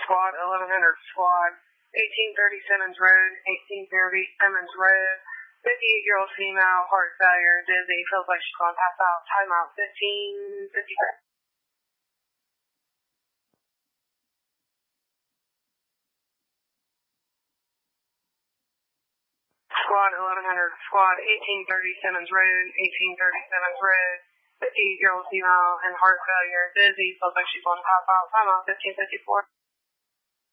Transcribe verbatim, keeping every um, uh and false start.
Squad eleven hundred, Squad eighteen thirty Simmons Road, eighteen thirty Simmons Road. fifty-eight-year-old female, heart failure, dizzy, feels like she's going to pass out. Timeout fifteen fifty-three. Squad eleven hundred, Squad eighteen thirty Simmons Road, eighteen thirty Simmons Road. fifty-eight-year-old female and heart failure, dizzy, feels like she's going to pass out. Timeout fifteen fifty-four.